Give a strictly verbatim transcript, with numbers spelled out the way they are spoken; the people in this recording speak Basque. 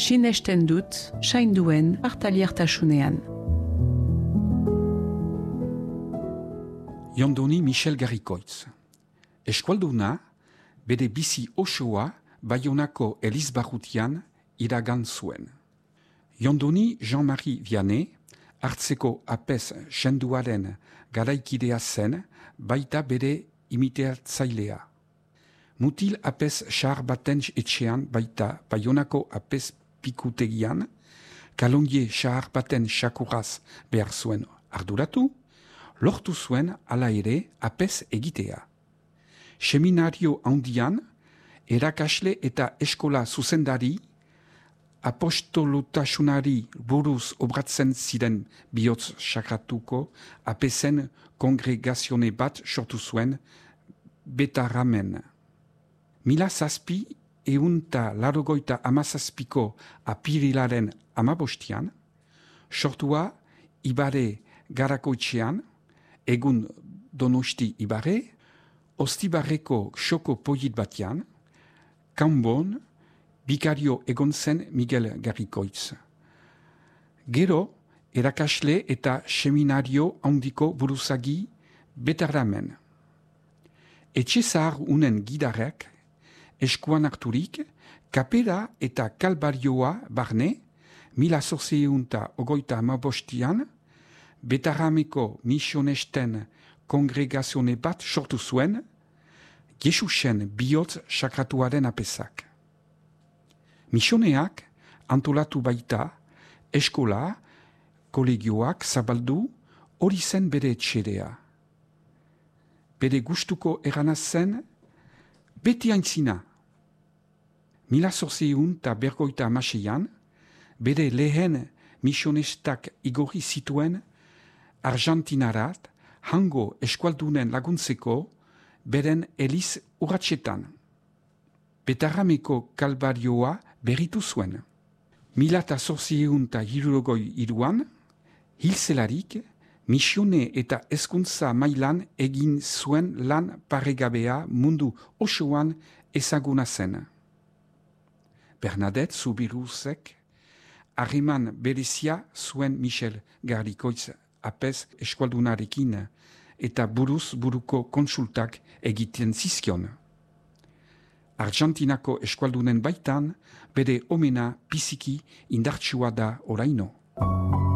sinesten dut, sainduen hartaliartasunean. Jondoni Michel Garrikoitz. Eskualduna, bere bizi osoa Baionako Elizbarrutian iragan zuen. Jondoni Jean-Marie Vianney, hartzeko apez senduaren garaikidea zen, baita bere imiteatzailea. Mutil apez xar baten etxean baita Baionako apez pikutegian, kalongie xar baten xakuraz behar zuen arduratu, lortu zuen ala ere apez egitea. Seminario handian, erakasle eta eskola zuzendari, apostolotasunari buruz obratzen ziren bihotz sakratuko apezen kongregazione bat sortu zuen Betarramen. Mila zazpi eunta larogoita amazazpiko apirilaren amabostian, sortua Ibare Garakoitxean, egun Donosti Ibare, Ostibarreko xoko polit batean, kanbon, bikario egon zen Miguel Garrikoitz. Gero, erakasle eta seminario handiko buruzagi Betarramen. Etxe zahar unen gidarek, eskuan harturik, kapera eta kalbarioa barne, mila zortziehunta ogoita amabostian, Betarrameko misionesten kongregazione bat sortu zuen, Jesusen bihotz sakratuaren apezak. Misioneak antolatu baita, eskola, kolegioak zabaldu, hori zen bere etxerea. Bere gustuko erana zen, beti aintzina. Mila zortziehun eta bergoita amaseian, bere lehen misionestak igorri zituen Argentinarat, hango eskualdunen laguntzeko, beren eliz urratxetan. Betarrameko kalbarioa berritu zuen. Mila eta zortziehun eta hirurogoi hiruan, hilzelarik, misione eta hezkuntza mailan egin zuen lan paregabea mundu osoan ezaguna zen. Bernadette Zubiruzek harreman berezia zuen Michel Garrikoitz apez eskualdunarekin eta buruz buruko konsultak egiten zizkion. Argentinako eskualdunen baitan bere omena biziki indartsua da oraino.